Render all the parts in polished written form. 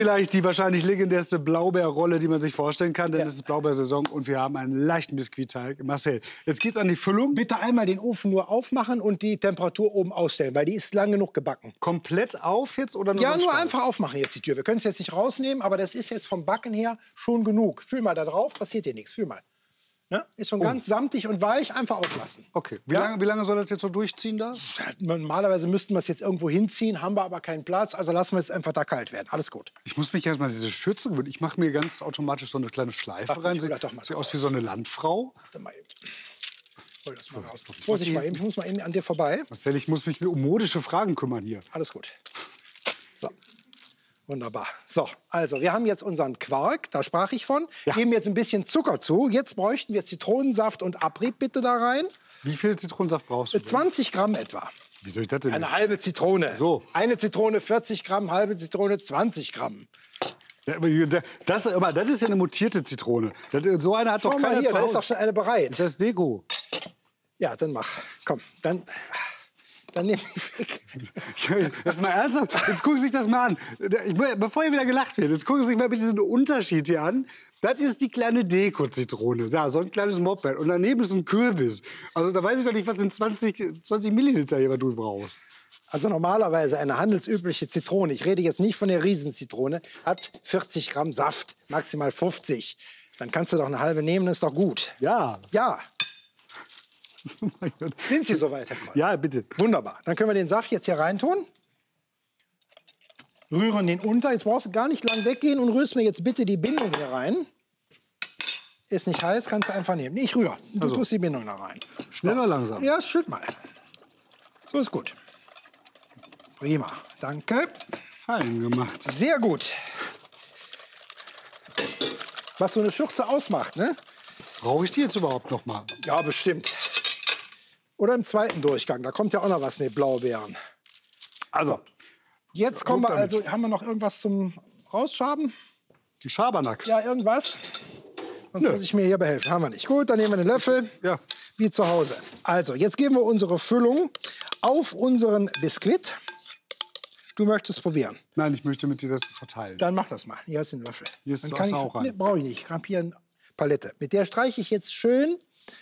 Vielleicht die wahrscheinlich legendärste Blaubeerrolle, die man sich vorstellen kann, denn es ist Blaubeersaison und wir haben einen leichten Biskuitteig. Marcel, jetzt geht's an die Füllung. Bitte einmal den Ofen nur aufmachen und die Temperatur oben ausstellen, weil die ist lang genug gebacken. Komplett auf jetzt oder nur Ja, so nur Stall? einfach aufmachen jetzt die Tür. Wir können es jetzt nicht rausnehmen, aber das ist jetzt vom Backen her schon genug. Fühl mal da drauf, passiert hier nichts. Fühl mal. Ne? Ist schon ganz samtig und weich, einfach auflassen. Okay, wie lange soll das jetzt so durchziehen da? Normalerweise müssten wir es jetzt irgendwo hinziehen, haben wir aber keinen Platz, also lassen wir es einfach da kalt werden. Alles gut. Ich muss mich erstmal diese Schürze gewöhnen. Ich mache mir ganz automatisch so eine kleine Schleife rein. Sieht aus wie so eine Landfrau. Warte mal eben. Hol das mal raus. Vorsicht mal eben, ich muss mal eben an dir vorbei. Marcel, ich muss mich um modische Fragen kümmern hier. Alles gut. So. Wunderbar. So, also wir haben jetzt unseren Quark, da sprach ich von. Geben jetzt ein bisschen Zucker zu. Jetzt bräuchten wir Zitronensaft und Abrieb bitte da rein. Wie viel Zitronensaft brauchst du? 20 Gramm etwa. Wie soll ich das denn? Eine halbe Zitrone. So. Eine Zitrone 40 Gramm, halbe Zitrone 20 Gramm. Ja, das ist ja eine mutierte Zitrone. So eine hat doch Schau mal keiner hier, zu da ist Hause. doch schon eine bereit. Das ist Deko. Ja, dann mach. Komm, dann nehme ich weg. Jetzt mal ernsthaft, jetzt gucken Sie sich das mal an. Bevor hier wieder gelacht wird, jetzt gucken Sie sich mal bitte diesen Unterschied hier an. Das ist die kleine Deko-Zitrone. Ja, so ein kleines Moped. Und daneben ist ein Kürbis. Also da weiß ich doch nicht, was sind 20 Milliliter hier, was du brauchst. Also normalerweise eine handelsübliche Zitrone, ich rede jetzt nicht von der Riesenzitrone, hat 40 Gramm Saft, maximal 50. Dann kannst du doch eine halbe nehmen, das ist doch gut. Ja. Ja. Oh mein Gott. Sind Sie soweit, Herr Kroll? Ja, bitte. Wunderbar. Dann können wir den Saft jetzt hier reintun. Rühren den unter. Jetzt brauchst du gar nicht lang weggehen und rührst mir jetzt bitte die Bindung hier rein. Ist nicht heiß, kannst du einfach nehmen. Ich rühre. Du tust die Bindung da rein. Schnell oder langsam? Ja, schütt mal. So ist gut. Prima. Danke. Fein gemacht. Sehr gut. Was so eine Schürze ausmacht, ne? Brauche ich die jetzt überhaupt noch mal? Ja, bestimmt. Oder im zweiten Durchgang. Da kommt ja auch noch was mit Blaubeeren. Also, Jetzt kommen wir also. Haben wir noch irgendwas zum Rausschaben? die Schabernack. Ja, irgendwas? Sonst muss ich mir hier behelfen. Haben wir nicht. Gut, dann nehmen wir einen Löffel. Ja. Wie zu Hause. Also, jetzt geben wir unsere Füllung auf unseren Biskuit. Du möchtest probieren. Nein, ich möchte mit dir das verteilen. Dann mach das mal. Hier ist ein Löffel. Hier ist Dann das kann ich, auch rein. Nee, brauche ich nicht. Ich habe hier eine Palette. Mit der streiche ich jetzt schön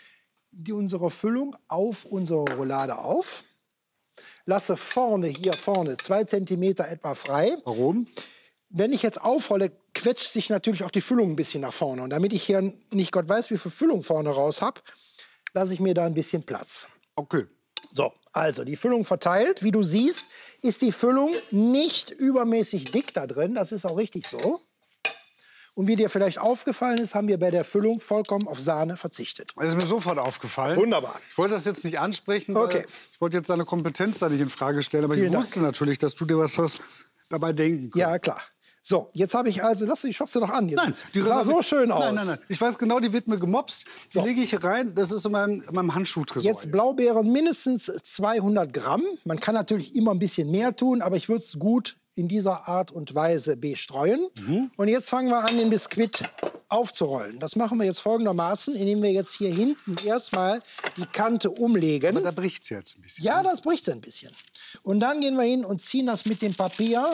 unsere Füllung auf unsere Roulade auf. Lasse hier vorne 2 cm etwa frei. Warum? Wenn ich jetzt aufrolle, quetscht sich natürlich auch die Füllung ein bisschen nach vorne. Und damit ich hier nicht Gott weiß, wie viel Füllung vorne raus habe, lasse ich mir da ein bisschen Platz. Okay. So, also die Füllung verteilt. Wie du siehst, ist die Füllung nicht übermäßig dick da drin. Das ist auch richtig so. Und wie dir vielleicht aufgefallen ist, haben wir bei der Füllung vollkommen auf Sahne verzichtet. Das ist mir sofort aufgefallen. Wunderbar. Ich wollte das jetzt nicht ansprechen, Okay. weil ich wollte jetzt deine Kompetenz da nicht in Frage stellen. Aber Vielen ich wusste natürlich, dass du dir was dabei denken kannst. Ja, klar. So, jetzt habe ich also, lass die Schürze noch an. Jetzt Nein, die sah so schön aus. Nein. Ich weiß genau, die wird mir gemopst. Die So. lege ich hier rein. Das ist in meinem Handschuhtresor. Jetzt Blaubeeren mindestens 200 Gramm. Man kann natürlich immer ein bisschen mehr tun, aber ich würde es gut in dieser Art und Weise bestreuen. Und jetzt fangen wir an, den Biskuit aufzurollen. Das machen wir jetzt folgendermaßen, indem wir jetzt hier hinten erstmal die Kante umlegen. Aber da bricht es jetzt ein bisschen. Ja, das bricht ein bisschen. Und dann gehen wir hin und ziehen das mit dem Papier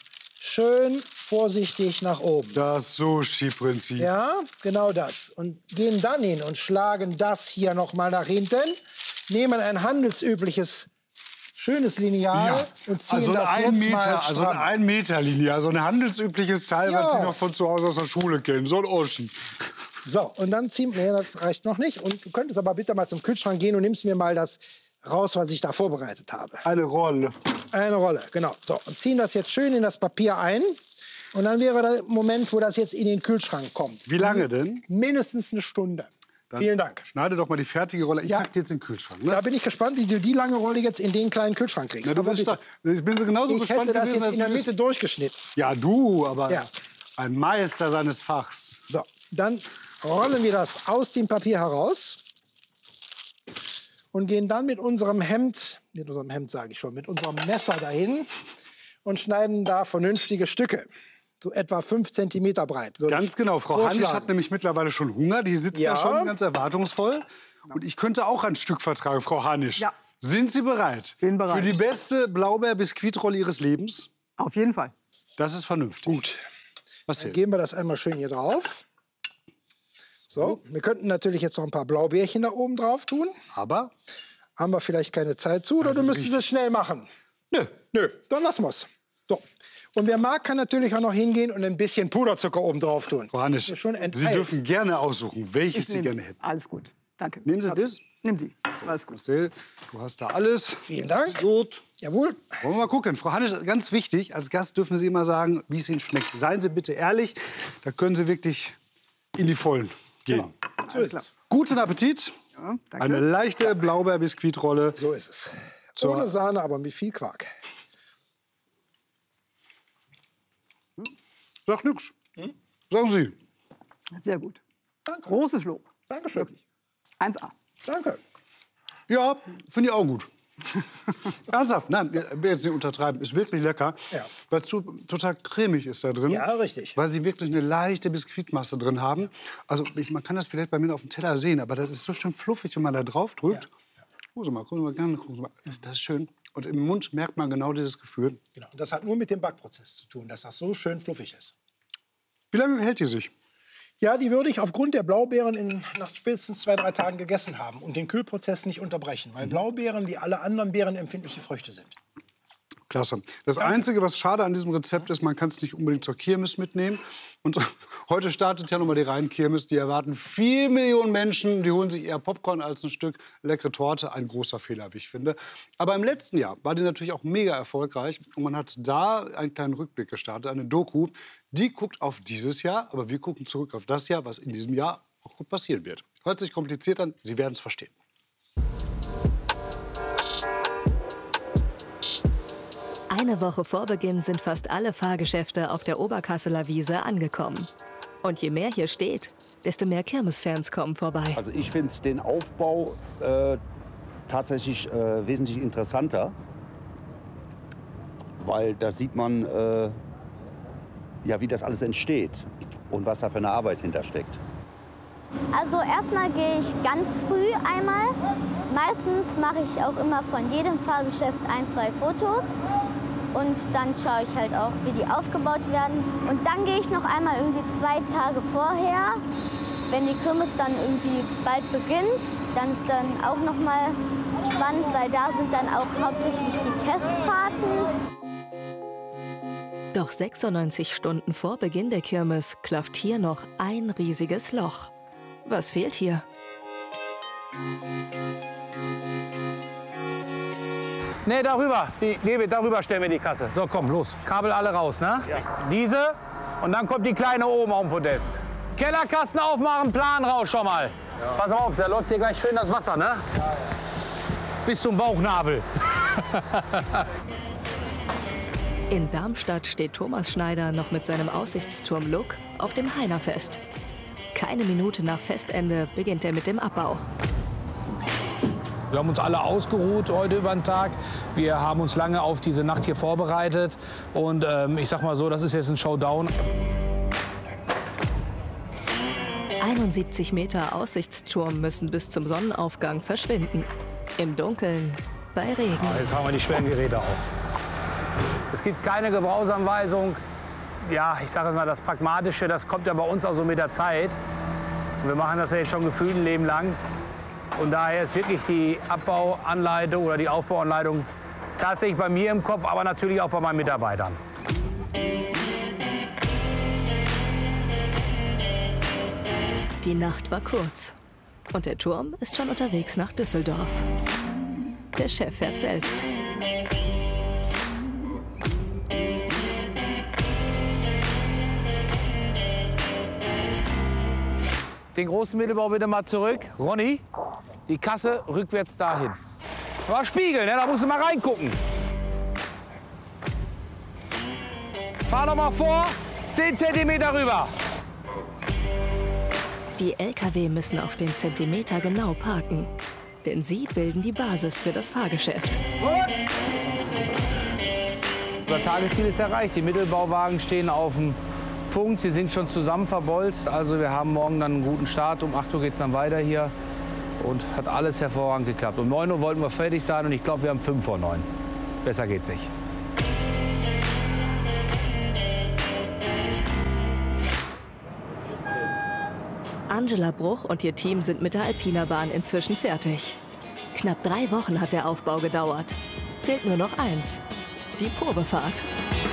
schön vorsichtig nach oben. Das Sushi-Prinzip. Ja, genau das. Und gehen dann hin und schlagen das hier noch mal nach hinten, nehmen ein handelsübliches schönes Lineal und ziehen also das ein jetzt Meter, mal also stramm. ein 1 Meter Linie, also ein handelsübliches Teil, Ja. was Sie noch von zu Hause aus der Schule kennen, so ein Oschi. So, und dann ziehen wir, das reicht noch nicht. Und du könntest aber bitte mal zum Kühlschrank gehen und nimmst mir mal das raus, was ich da vorbereitet habe. Eine Rolle. Eine Rolle, genau. So, und ziehen das jetzt schön in das Papier ein. Und dann wäre der Moment, wo das jetzt in den Kühlschrank kommt. Wie lange denn? Mindestens eine Stunde. Vielen Dank. Schneide doch mal die fertige Rolle. Ich Ja. pack die jetzt in den Kühlschrank. Ne? Da bin ich gespannt, wie du die lange Rolle jetzt in den kleinen Kühlschrank kriegst. Ja, du Aber bist bitte. ich bin so genauso Ich gespannt hätte das gewesen, jetzt in der als du das- Mitte durchgeschnitten. Ja, du, aber Ja. ein Meister seines Fachs. So, dann rollen wir das aus dem Papier heraus und gehen dann mit unserem Hemd sage ich schon, mit unserem Messer dahin und schneiden da vernünftige Stücke. So etwa 5 cm breit. würde Ganz ich genau. Frau Hanisch vorschlagen. hat nämlich mittlerweile schon Hunger. Die sitzt Ja. da schon ganz erwartungsvoll. Und ich könnte auch ein Stück vertragen, Frau Hanisch. Ja. Sind Sie bereit? Bin bereit. Für die beste Blaubeer-Biskuitrolle Ihres Lebens? Auf jeden Fall. Das ist vernünftig. Gut. Dann geben wir das einmal schön hier drauf. So, wir könnten natürlich jetzt noch ein paar Blaubeerchen da oben drauf tun. Aber haben wir vielleicht keine Zeit zu oder du müsstest es schnell machen? Nö, dann lassen wir es. So. Und wer mag, kann natürlich auch noch hingehen und ein bisschen Puderzucker oben drauf tun. Frau Hanisch, Sie dürfen gerne aussuchen, welches Sie gerne hätten. Alles gut, danke. Nehmen Sie das? Nimm die, alles gut. Marcel, du hast da alles. Vielen Dank. Gut. Jawohl. Wollen wir mal gucken. Frau Hanisch, ganz wichtig, als Gast dürfen Sie immer sagen, wie es Ihnen schmeckt. Seien Sie bitte ehrlich, da können Sie wirklich in die Vollen gehen. Genau. So ist es. Guten Appetit. Ja, danke. Eine leichte Blaubeerbiskuitrolle. So ist es. Ohne Sahne, aber mit viel Quark. Sagt nix. Sagen Sie. Sehr gut. Großes Lob. Dankeschön. Wirklich. 1A. Danke. Ja, finde ich auch gut. Ernsthaft, nein, ich will jetzt nicht untertreiben. Ist wirklich lecker, Ja. weil es total cremig ist da drin. Ja, richtig. Weil sie wirklich eine leichte Biskuitmasse drin haben. Also man kann das vielleicht bei mir auf dem Teller sehen, aber das ist so schön fluffig, wenn man da drauf drückt. Gucken Sie mal gerne. Das ist schön. Und im Mund merkt man genau dieses Gefühl. Genau. Und das hat nur mit dem Backprozess zu tun, dass das so schön fluffig ist. Wie lange hält die sich? Ja, die würde ich aufgrund der Blaubeeren nach spätestens 2, 3 Tagen gegessen haben und den Kühlprozess nicht unterbrechen, weil Blaubeeren wie alle anderen Beeren empfindliche Früchte sind. Klasse. Das Einzige, was schade an diesem Rezept ist, man kann es nicht unbedingt zur Kirmes mitnehmen. Und heute startet ja nochmal die Rhein-Kirmes. Die erwarten 4 Millionen Menschen. Die holen sich eher Popcorn als ein Stück leckere Torte. Ein großer Fehler, wie ich finde. Aber im letzten Jahr war die natürlich auch mega erfolgreich. Und man hat da einen kleinen Rückblick gestartet, eine Doku. Die guckt auf dieses Jahr, aber wir gucken zurück auf das Jahr, was in diesem Jahr auch gut passieren wird. Hört sich kompliziert an, Sie werden es verstehen. Eine Woche vor Beginn sind fast alle Fahrgeschäfte auf der Oberkasseler Wiese angekommen. Und je mehr hier steht, desto mehr Kirmesfans kommen vorbei. Also ich finde den Aufbau tatsächlich wesentlich interessanter, weil da sieht man, ja, wie das alles entsteht und was da für eine Arbeit hintersteckt. Also erstmal gehe ich ganz früh einmal. Meistens mache ich auch immer von jedem Fahrgeschäft 1, 2 Fotos. Und dann schaue ich halt auch, wie die aufgebaut werden. Und dann gehe ich noch einmal irgendwie 2 Tage vorher. Wenn die Kirmes dann irgendwie bald beginnt, dann ist dann auch noch mal spannend, weil da sind dann auch hauptsächlich die Testfahrten. Doch 96 Stunden vor Beginn der Kirmes klafft hier noch ein riesiges Loch. Was fehlt hier? Nee, darüber. Darüber stellen wir die Kasse. So, komm, los. Kabel alle raus, ne? Ja. Diese. Und dann kommt die kleine oben auf dem Podest. Kellerkasten aufmachen, Plan raus schon mal. Ja. Pass auf, da läuft hier gleich schön das Wasser, ne? Ja. Bis zum Bauchnabel. In Darmstadt steht Thomas Schneider noch mit seinem Aussichtsturm-Look auf dem Heinerfest. Keine Minute nach Festende beginnt er mit dem Abbau. Wir haben uns alle ausgeruht heute über den Tag. Wir haben uns lange auf diese Nacht hier vorbereitet. Und ich sag mal so, das ist jetzt ein Showdown. 71 Meter Aussichtsturm müssen bis zum Sonnenaufgang verschwinden. Im Dunkeln, bei Regen. Jetzt fahren wir die schweren Geräte auf. Es gibt keine Gebrauchsanweisung. Ja, ich sage mal, das Pragmatische, das kommt ja bei uns auch so mit der Zeit. Und wir machen das ja jetzt schon gefühlt ein Leben lang. Und daher ist wirklich die Abbauanleitung oder die Aufbauanleitung tatsächlich bei mir im Kopf, aber natürlich auch bei meinen Mitarbeitern. Die Nacht war kurz. Und der Turm ist schon unterwegs nach Düsseldorf. Der Chef fährt selbst. Den großen Mittelbau bitte mal zurück. Ronny, die Kasse rückwärts dahin. Aber Spiegel, ne? Da musst du mal reingucken. Fahr noch mal vor, 10 Zentimeter rüber. Die LKW müssen auf den Zentimeter genau parken. Denn sie bilden die Basis für das Fahrgeschäft. Unser Tagesziel ist erreicht. Die Mittelbauwagen stehen auf dem Punkt. Sie sind schon zusammen verbolzt. Also wir haben morgen dann einen guten Start. Um 8 Uhr geht es dann weiter hier. Und hat alles hervorragend geklappt. Um 9 Uhr wollten wir fertig sein und ich glaube, wir haben 5 vor 9. Besser geht's nicht. Angela Bruch und ihr Team sind mit der Alpina-Bahn inzwischen fertig. Knapp 3 Wochen hat der Aufbau gedauert. Fehlt nur noch eins: die Probefahrt.